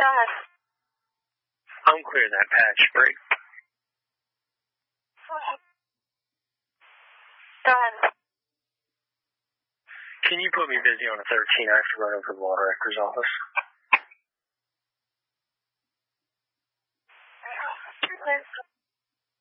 Go ahead. I'm clear that patch break. Go ahead. Can you put me busy on a 13? I have to run over to the law director's office.